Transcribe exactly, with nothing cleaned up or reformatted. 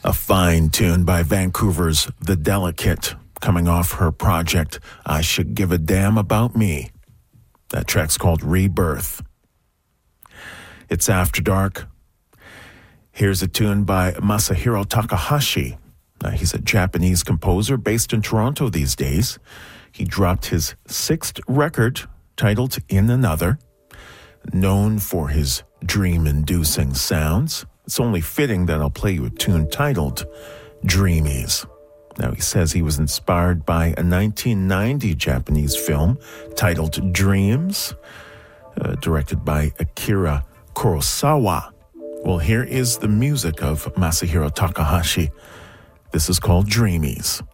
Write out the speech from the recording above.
A fine tune by Vancouver's The Delicate, coming off her project, I Should Give a Damn About Me. That track's called Rebirth. It's After Dark. Here's a tune by Masahiro Takahashi. Now, he's a Japanese composer based in Toronto these days. He dropped his sixth record, titled In Another, known for his dream-inducing sounds. It's only fitting that I'll play you a tune titled Dreamies. Now, he says he was inspired by a nineteen ninety Japanese film titled Dreams, uh, directed by Akira Kurosawa. Well, here is the music of Masahiro Takahashi. This is called Dreamies.